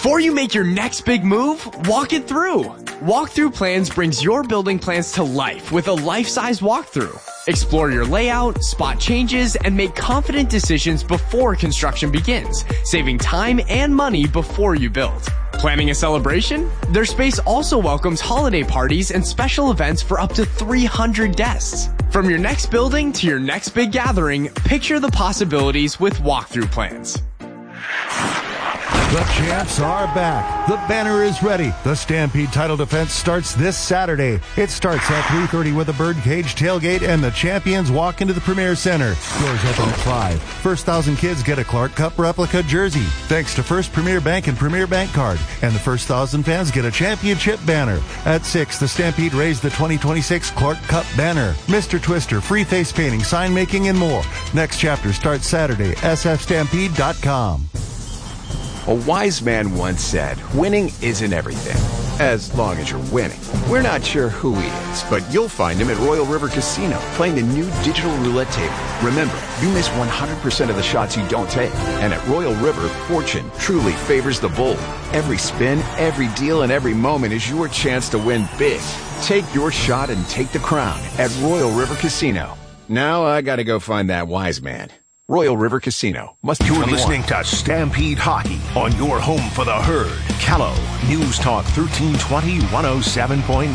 Before you make your next big move, walk it through. Walkthrough Plans brings your building plans to life with a life-size walkthrough. Explore your layout, spot changes, and make confident decisions before construction begins, saving time and money before you build. Planning a celebration? Their space also welcomes holiday parties and special events for up to 300 guests. From your next building to your next big gathering, picture the possibilities with Walkthrough Plans. The champs are back. The banner is ready. The Stampede title defense starts this Saturday. It starts at 3:30 with a birdcage tailgate, and the champions walk into the Premier Center. Doors open at 5. First 1,000 kids get a Clark Cup replica jersey, thanks to First Premier Bank and Premier Bank Card. And the first 1,000 fans get a championship banner. At 6, the Stampede raised the 2026 Clark Cup banner. Mr. Twister, free face painting, sign making, and more. Next chapter starts Saturday. sfstampede.com. A wise man once said, winning isn't everything, as long as you're winning. We're not sure who he is, but you'll find him at Royal River Casino, playing the new digital roulette table. Remember, you miss 100% of the shots you don't take. And at Royal River, fortune truly favors the bold. Every spin, every deal, and every moment is your chance to win big. Take your shot and take the crown at Royal River Casino. Now I gotta go find that wise man. Royal River Casino. Must be 21. You're listening to Stampede Hockey on your home for the herd. Callow, News Talk 1320 107.9.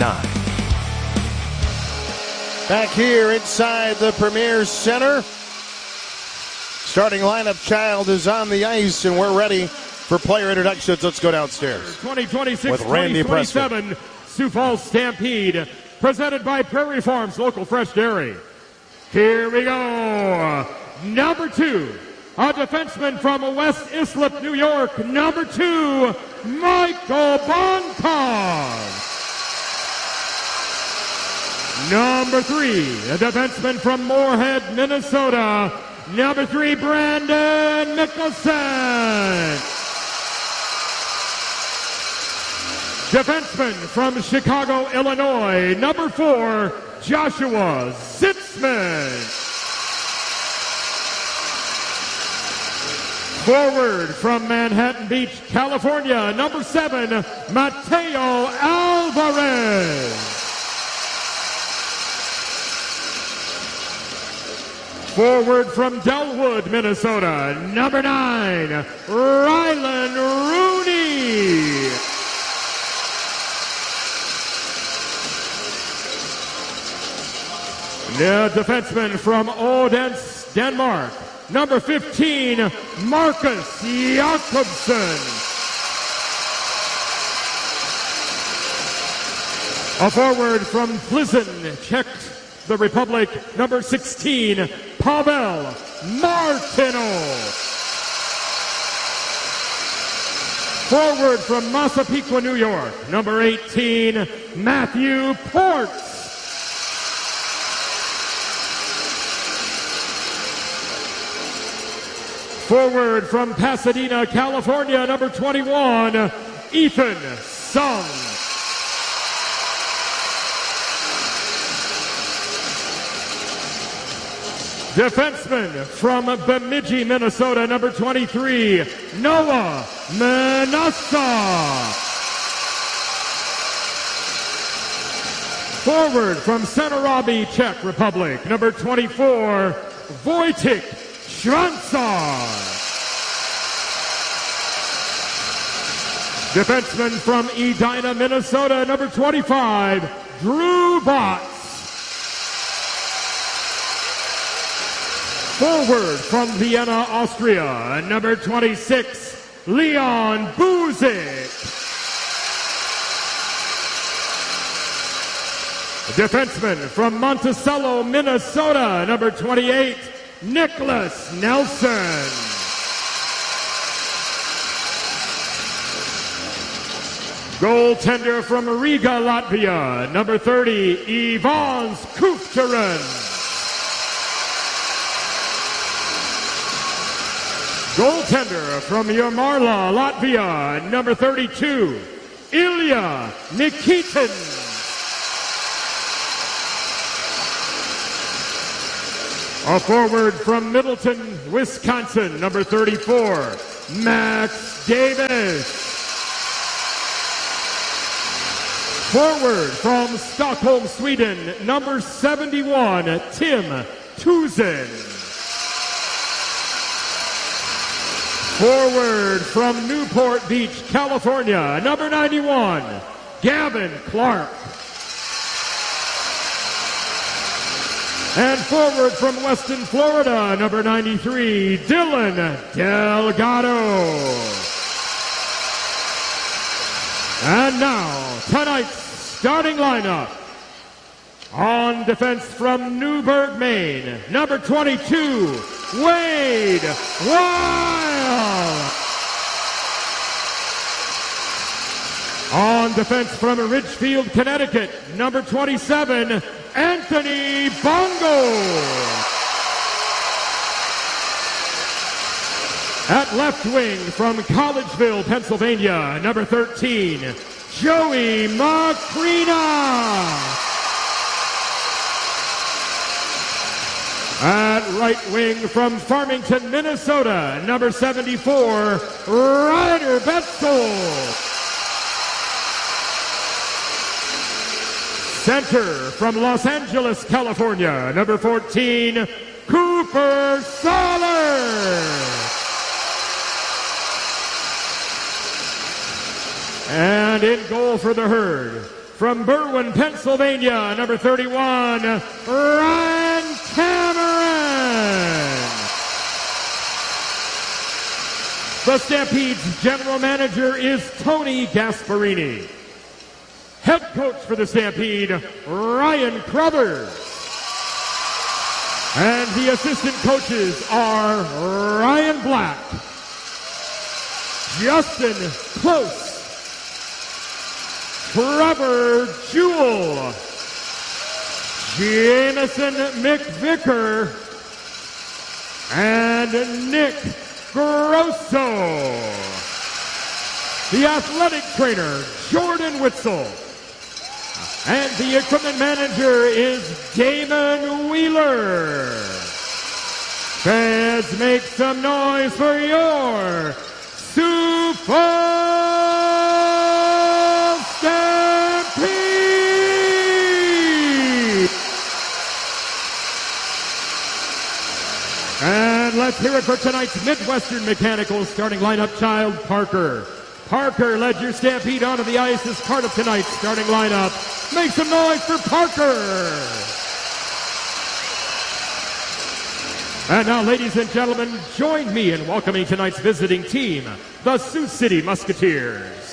Back here inside the Premier Center. Starting lineup Child is on the ice, and we're ready for player introductions. Let's go downstairs. 2026-2027 Sioux Falls Stampede, presented by Prairie Farms Local Fresh Dairy. Here we go. Number 2, a defenseman from West Islip, New York. Number 2, Michael Bonkov. Number 3, a defenseman from Moorhead, Minnesota. Number 3, Brandon Mickelson. Defenseman from Chicago, Illinois. Number 4, Joshua Zitzman. Forward from Manhattan Beach, California, number 7, Mateo Alvarez. Forward from Delwood, Minnesota, number 9, Rylan Rooney. The defenseman from Odense, Denmark, number 15, Marcus Jakobsen. A forward from Plzeň, Czech the Republic, number 16, Pavel Martinov. Forward from Massapequa, New York, number 18, Matthew Ports. Forward from Pasadena, California, number 21, Ethan Sung. Defenseman from Bemidji, Minnesota, number 23, Noah Manassa. Forward from Senarabi, Czech Republic, number 24, Wojtek Schranzar. Defenseman from Edina, Minnesota, number 25, Drew Botts. Forward from Vienna, Austria, number 26, Leon Buzik. Defenseman from Monticello, Minnesota, number 28, Nicholas Nelson. Goaltender from Riga, Latvia, number 30, Ivan Skufterin. Goaltender from Yarmarla, Latvia, number 32, Ilya Nikitin. A forward from Middleton, Wisconsin, number 34, Max Davis. Forward from Stockholm, Sweden, number 71, Tim Tusen. Forward from Newport Beach, California, number 91, Gavin Clark. And forward from Weston, Florida, number 93, Dylan Delgado. And now, tonight's starting lineup. On defense from Newburgh, Maine, number 22, Wade Weil. On defense from Ridgefield, Connecticut, number 27, Anthony Bongo. At left wing from Collegeville, Pennsylvania, number 13, Joey Macrina. At right wing from Farmington, Minnesota, number 74, Ryder Betzel. Center from Los Angeles, California, number 14, Cooper Soller. And in goal for the Herd, from Berwyn, Pennsylvania, number 31, Ryan Cameron. The Stampede's general manager is Tony Gasparini. Head coach for the Stampede, Ryan Crothers. And the assistant coaches are Ryan Black, Justin Close, Trevor Jewell, Jameson McVicker, and Nick Grosso. The athletic trainer, Jordan Witzel. And the equipment manager is Damon Wheeler. Fans, make some noise for your Sioux Falls Stampede! And let's hear it for tonight's Midwestern Mechanical starting lineup, Child Parker. Parker led your Stampede onto the ice as part of tonight's starting lineup. Make some noise for Parker! And now, ladies and gentlemen, join me in welcoming tonight's visiting team, the Sioux City Musketeers.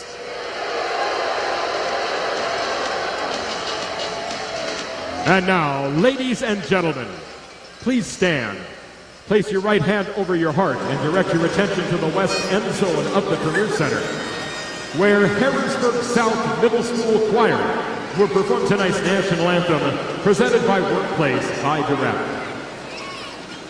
And now, ladies and gentlemen, please stand. Place your right hand over your heart and direct your attention to the west end zone of the Premier Center, where Harrisburg South Middle School Choir will perform tonight's national anthem, presented by Workplace by Direct.